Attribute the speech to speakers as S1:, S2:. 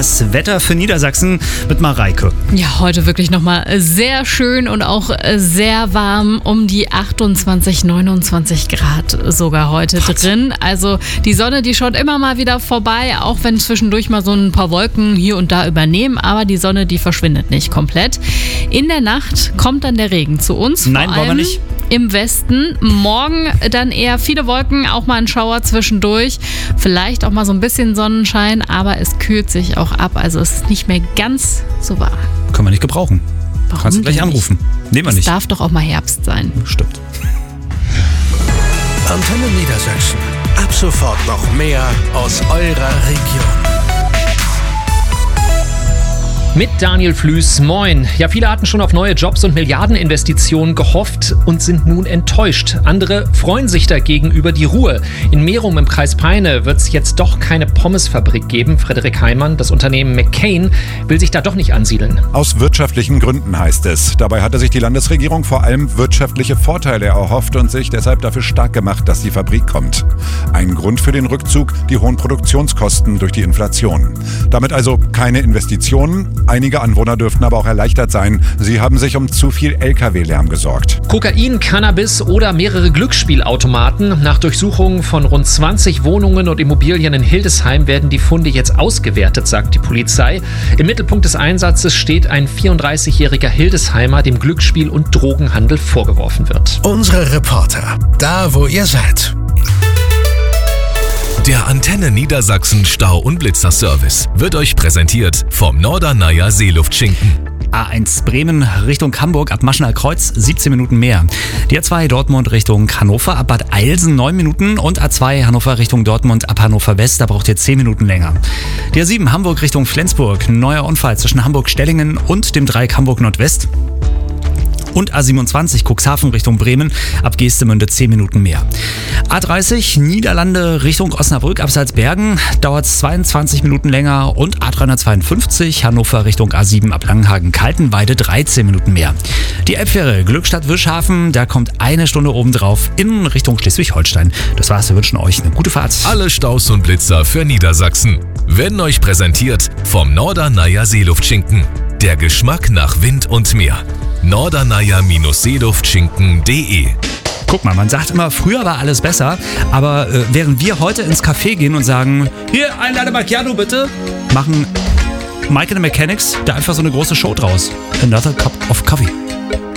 S1: Das Wetter für Niedersachsen mit Mareike.
S2: Ja, heute wirklich nochmal sehr schön und auch sehr warm. Um die 28, 29 Grad sogar heute drin. Also die Sonne, die schaut immer mal wieder vorbei, auch wenn zwischendurch mal so ein paar Wolken hier und da übernehmen. Aber die Sonne, die verschwindet nicht komplett. In der Nacht kommt dann der Regen zu uns.
S1: Nein, wollen wir nicht.
S2: Im Westen. Morgen dann eher viele Wolken, auch mal ein Schauer zwischendurch. Vielleicht auch mal so ein bisschen Sonnenschein, aber es kühlt sich auch ab. Also es ist nicht mehr ganz so warm.
S1: Können wir nicht gebrauchen.
S2: Warum
S1: Kannst du gleich
S2: denn
S1: anrufen. Nehmen wir
S2: Es
S1: nicht.
S2: darf doch auch mal Herbst sein.
S1: Stimmt.
S3: Antenne Niedersachsen. Ab sofort noch mehr aus eurer Region.
S4: Mit Daniel Flüß, moin. Ja, viele hatten schon auf neue Jobs und Milliardeninvestitionen gehofft und sind nun enttäuscht. Andere freuen sich dagegen über die Ruhe. In Merum im Kreis Peine wird es jetzt doch keine Pommesfabrik geben. Frederik Heimann, das Unternehmen McCain, will sich da doch nicht ansiedeln.
S5: Aus wirtschaftlichen Gründen heißt es. Dabei hatte sich die Landesregierung vor allem wirtschaftliche Vorteile erhofft und sich deshalb dafür stark gemacht, dass die Fabrik kommt. Ein Grund für den Rückzug, die hohen Produktionskosten durch die Inflation. Damit also keine Investitionen. Einige Anwohner dürften aber auch erleichtert sein. Sie haben sich um zu viel Lkw-Lärm gesorgt.
S4: Kokain, Cannabis oder mehrere Glücksspielautomaten. Nach Durchsuchungen von rund 20 Wohnungen und Immobilien in Hildesheim werden die Funde jetzt ausgewertet, sagt die Polizei. Im Mittelpunkt des Einsatzes steht ein 34-jähriger Hildesheimer, dem Glücksspiel und Drogenhandel vorgeworfen wird.
S3: Unsere Reporter, da wo ihr seid.
S6: Der Antenne Niedersachsen Stau- und Blitzer-Service wird euch präsentiert vom Norderneier Seeluftschinken.
S1: A1 Bremen Richtung Hamburg ab Maschener Kreuz 17 Minuten mehr. Die A2 Dortmund Richtung Hannover ab Bad Eilsen 9 Minuten und A2 Hannover Richtung Dortmund ab Hannover West, da braucht ihr 10 Minuten länger. Die A7 Hamburg Richtung Flensburg, neuer Unfall zwischen Hamburg-Stellingen und dem Dreieck Hamburg Nordwest. Und A27 Cuxhaven Richtung Bremen, ab Geestemünde 10 Minuten mehr. A30 Niederlande Richtung Osnabrück ab Salzbergen, dauert 22 Minuten länger. Und A352 Hannover Richtung A7 ab Langenhagen-Kaltenweide 13 Minuten mehr. Die Elbfähre Glückstadt-Wischhafen, da kommt eine Stunde obendrauf in Richtung Schleswig-Holstein. Das war's, wir wünschen euch eine gute Fahrt.
S6: Alle Staus und Blitzer für Niedersachsen werden euch präsentiert vom Norderneier Seeluftschinken. Der Geschmack nach Wind und Meer. Norderneier-Seeluftschinken.de.
S1: Guck mal, man sagt immer, früher war alles besser, aber während wir heute ins Café gehen und sagen, hier, ein Latte Macchiato bitte, machen Mike and the Mechanics da einfach so eine große Show draus. Another Cup of Coffee.